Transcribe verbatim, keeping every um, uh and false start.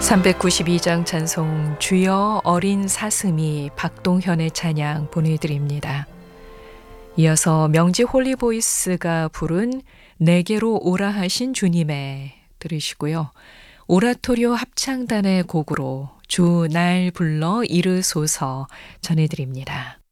삼백구십이 장 찬송 주여 어린 사슴이 박동현의 찬양 보내드립니다. 이어서 명지 홀리보이스가 부른 내게로 오라 하신 주님의 들으시고요. 오라토리오 합창단의 곡으로 주 날 불러 이르소서 전해드립니다.